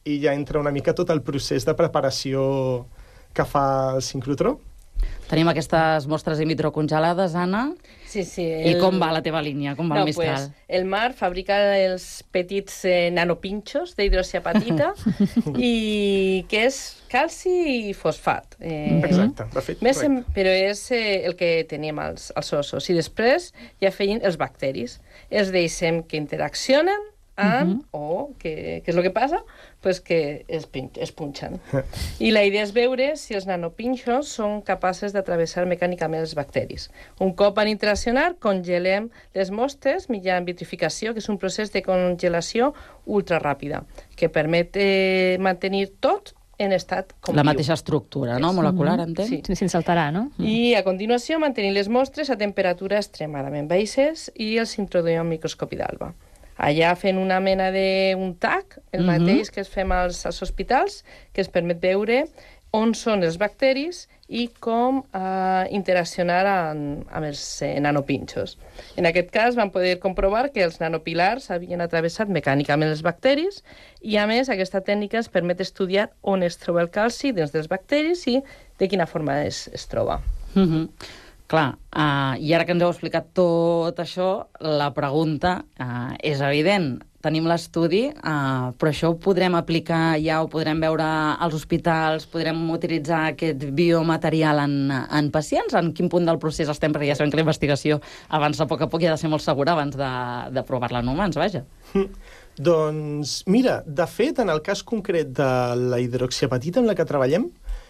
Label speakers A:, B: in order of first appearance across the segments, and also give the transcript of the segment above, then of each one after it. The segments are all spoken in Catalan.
A: i ja entra una mica tot el procés de preparació que fa el sincrotró.
B: Tenim aquestes mostres in vitro congelades, Anna.
C: Sí.
B: I com va la teva línia? Com va el Mistral?
C: El Mar fabrica els petits nanopinxos d'hidroxiapatita i que és calci i fosfat.
A: Exacte, de fet, correcte.
C: Però és el que teníem als ossos. I després ja feien els bacteris. Els deixem que interaccionen o què és el que passa? Pues que es punxen. I la idea és veure si els nanopinxos són capaces d'atravessar mecànicament els bacteris. Un cop van interaccionar, congelem les mostres mitjançant vitrificació, que és un procés de congelació ultraràpida, que permet mantenir tot en estat com
B: la mateixa estructura, no? Molecular, entenc?
C: Sí.
D: Sense alterar, no?
C: I a continuació mantenir les mostres a temperatura extremadament baixes i els introduïm al microscopi d'alba. Allà fent una mena d'un TAC, el mateix que es fem als hospitals, que es permet veure on són els bacteris i com interaccionar amb els nanopinxos. En aquest cas vam poder comprovar que els nanopilars havien atravessat mecànicament els bacteris i, a més, aquesta tècnica ens permet estudiar on es troba el calci dins dels bacteris i de quina forma es troba.
B: Clar, i ara que ens heu explicat tot això, la pregunta és evident. Tenim l'estudi, però això ho podrem aplicar ja, ho podrem veure als hospitals, podrem utilitzar aquest biomaterial en pacients? En quin punt del procés estem? Perquè ja sabem que la investigació avança a poc i ha de ser molt segura abans de provar-la en humans, vaja.
A: Doncs, mira, de fet, en el cas concret de la hidroxiapatita en la que treballem,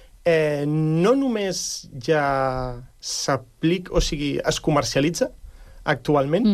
A: no només ja s'aplica, o sigui, es comercialitza actualment,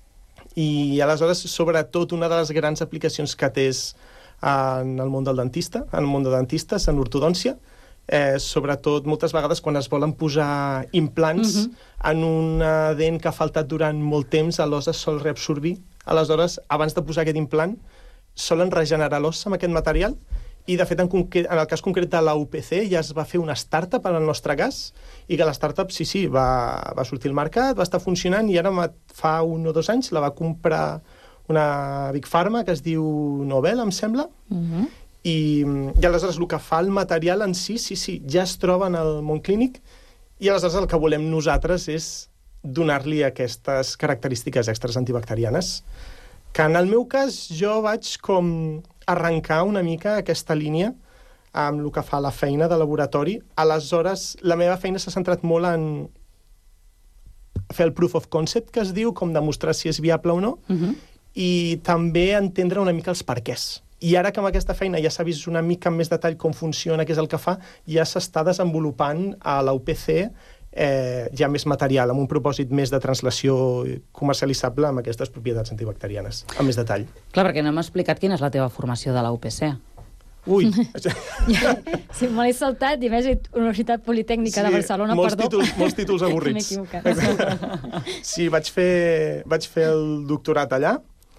A: i aleshores, sobretot, una de les grans aplicacions que té és en el món del dentista, en el món de dentistes, en ortodòncia, sobretot moltes vegades quan es volen posar implants en una dent que ha faltat durant molt temps, l'os es sol reabsorbir. Aleshores, abans de posar aquest implant, solen regenerar l'os amb aquest material. I, de fet, en el cas concret de la UPC ja es va fer una startup en el nostre cas, i que la startup, sí, va sortir al mercat, va estar funcionant, i ara fa 1 o 2 anys la va comprar una Big Pharma que es diu Nobel, em sembla, i aleshores el que fa el material en sí, ja es troba en el món clínic, i aleshores el que volem nosaltres és donar-li aquestes característiques extres antibacterianes, que en el meu cas jo vaig com arrencar una mica aquesta línia amb el que fa la feina de laboratori. Aleshores, la meva feina s'ha centrat molt en fer el proof of concept, que es diu, com demostrar si és viable o no, i també entendre una mica els perquès. I ara que amb aquesta feina ja s'ha vist una mica en més detall com funciona, què és el que fa, ja s'està desenvolupant a la UPC ja més material, amb un propòsit més de translació comercialitzable amb aquestes propietats antibacterianes, amb més detall.
B: Clar, perquè no m'ha explicat quina és la teva formació de la UPC.
A: Ui!
D: Sí, me l'he saltat i més Universitat Politècnica de Barcelona, perdó.
A: Molts títols avorrits.
D: M'he equivocat.
A: Sí, vaig fer el doctorat allà,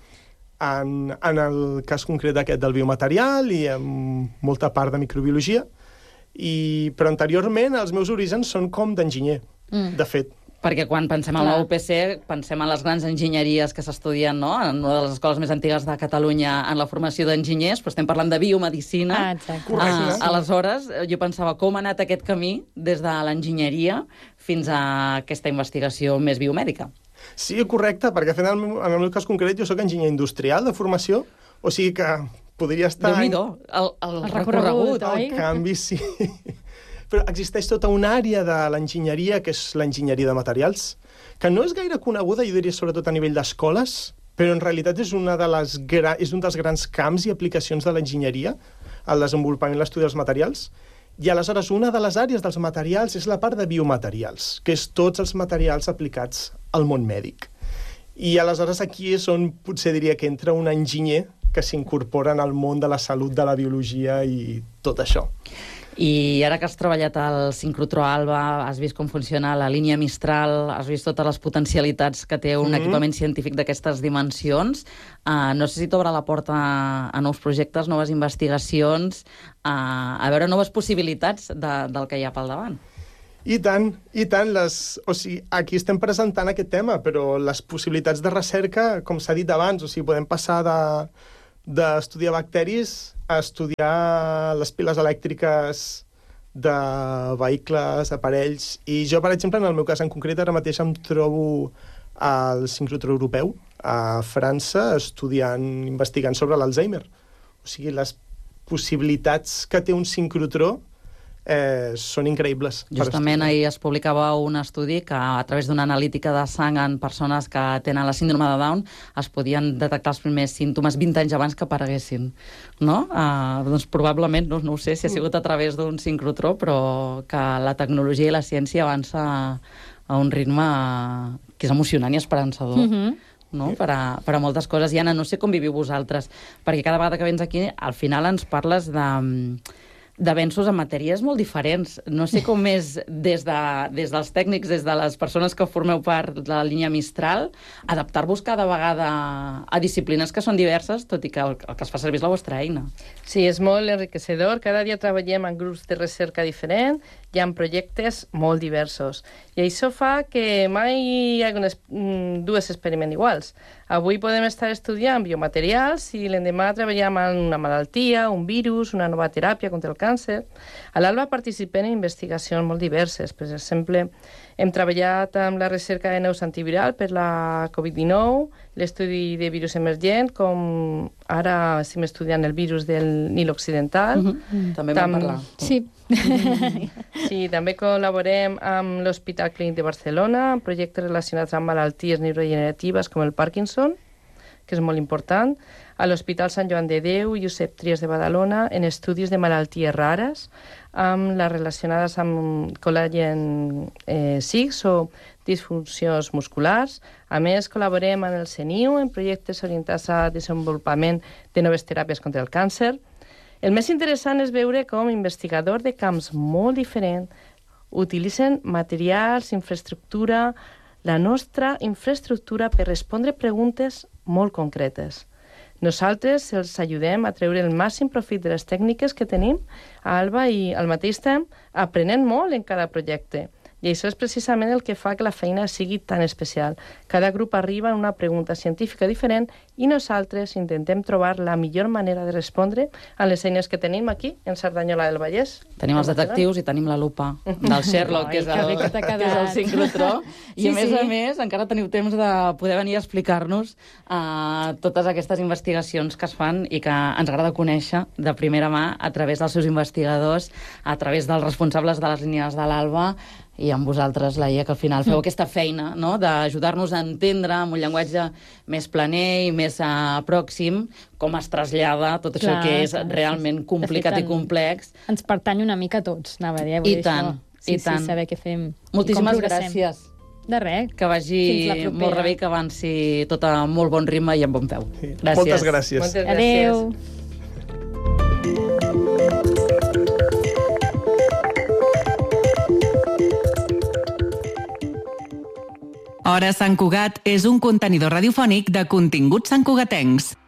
A: en el cas concret aquest del biomaterial i amb molta part de microbiologia, però anteriorment els meus orígens són com d'enginyer, de fet.
B: Perquè quan pensem en la UPC, pensem en les grans enginyeries que s'estudien, no?, en una de les escoles més antigues de Catalunya en la formació d'enginyers, però estem parlant de biomedicina.
D: Exacte.
B: Aleshores, jo pensava com ha anat aquest camí des de l'enginyeria fins a aquesta investigació més biomèdica.
A: Sí, correcte, perquè en el meu cas concret jo soc enginyer industrial de formació, o sigui que podria estar...
B: Déu-n'hi-do, el recorregut, oi?
A: El canvi, sí. Però existeix tota una àrea de l'enginyeria, que és l'enginyeria de materials, que no és gaire coneguda, jo diria, sobretot a nivell d'escoles, però en realitat és un dels grans camps i aplicacions de l'enginyeria, el desenvolupament i l'estudi dels materials. I aleshores una de les àrees dels materials és la part de biomaterials, que és tots els materials aplicats al món mèdic. I aleshores aquí és on potser diria que entra un enginyer que s'incorpora en el món de la salut, de la biologia i tot això.
B: I ara que has treballat al sincrotró Alba, has vist com funciona la línia Mistral, has vist totes les potencialitats que té un equipament científic d'aquestes dimensions. No sé si t'obre la porta a nous projectes, noves investigacions, a veure noves possibilitats del que hi ha pel davant.
A: I tant. O sigui, aquí estem presentant aquest tema, però les possibilitats de recerca, com s'ha dit abans, o sigui, podem passar d'estudiar bacteris a estudiar les piles elèctriques de vehicles, aparells, i jo, per exemple, en el meu cas en concret, ara mateix em trobo al sincrotró europeu, a França, investigant sobre l'Alzheimer. O sigui, les possibilitats que té un sincrotró són increïbles.
B: Justament ahir es publicava un estudi que a través d'una analítica de sang en persones que tenen la síndrome de Down es podien detectar els primers símptomes 20 anys abans que apareguessin. No? Doncs probablement, no ho sé si ha sigut a través d'un sincrotró, però que la tecnologia i la ciència avança a un ritme que és emocionant i esperançador. No? Per a moltes coses. I Anna, no sé com viviu vosaltres, perquè cada vegada que vens aquí al final ens parles d'avenços en matèries molt diferents. No sé com és des dels tècnics, des de les persones que formeu part de la línia Mistral, adaptar-vos cada vegada a disciplines que són diverses, tot i que el que es fa servir és la vostra eina.
C: Sí, és molt enriquecedor. Cada dia treballem en grups de recerca diferents i en projectes molt diversos. I això fa que mai hi hagi dues experiments iguals. Avui podem estar estudiant biomaterials i l'endemà treballem en una malaltia, un virus, una nova teràpia contra el càncer. A l'Alba participem en investigacions molt diverses. Per exemple, hem treballat amb la recerca de neus antiviral per la Covid-19, l'estudi de virus emergent, com ara estem estudiant el virus del Nil Occidental.
B: També vam parlar.
D: Sí.
C: Sí, també col·laborem amb l'Hospital Clínic de Barcelona en projectes relacionats amb malalties neurodegeneratives com el Parkinson, que és molt important, a l'Hospital Sant Joan de Déu i Josep Trias de Badalona en estudis de malalties rares, amb les relacionades amb col·lagen 6 o disfuncions musculars. A més, col·laborem amb el CENIU en projectes orientats a desenvolupament de noves teràpies contra el càncer. El més interessant és veure com investigadors de camps molt diferents utilitzen materials, infraestructura, la nostra infraestructura per respondre preguntes molt concretes. Nosaltres els ajudem a treure el màxim profit de les tècniques que tenim a Alba i al mateix temps aprenent molt en cada projecte. I això és precisament el que fa que la feina sigui tan especial. Cada grup arriba amb una pregunta científica diferent i nosaltres intentem trobar la millor manera de respondre a les eines que tenim aquí, en Cerdanyola del Vallès.
B: Tenim els detectius i tenim la lupa del Sherlock, que és el sincrotró. I a més, encara teniu temps de poder venir a explicar-nos totes aquestes investigacions que es fan i que ens agrada conèixer de primera mà a través dels seus investigadors, a través dels responsables de les línies de l'Alba, i amb vosaltres, Laia, que al final feu aquesta feina, no?, d'ajudar-nos a entendre amb un llenguatge més planer i més pròxim com es trasllada tot això que és realment complicat i complex.
D: Ens pertany una mica a tots, anava a dir.
B: I tant, i tant.
D: Sí, saber què fem.
B: Moltíssimes gràcies.
D: De res.
B: Que vagi molt bé, que avanci tot a molt bon ritme i amb bon peu. Gràcies.
A: Moltes gràcies.
C: Moltes gràcies.
D: Adéu.
E: Hora Sant Cugat és un contenidor radiofònic de continguts santcugatencs.